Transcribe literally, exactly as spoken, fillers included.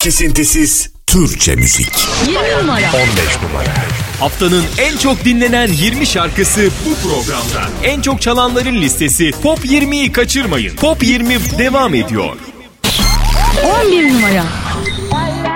Kesintisiz Türkçe müzik. yirmi numara. on beş numara. Haftanın en çok dinlenen yirmi şarkısı bu programda. En çok çalanların listesi Top yirmiyi kaçırmayın. Top yirmi devam ediyor. on bir numara.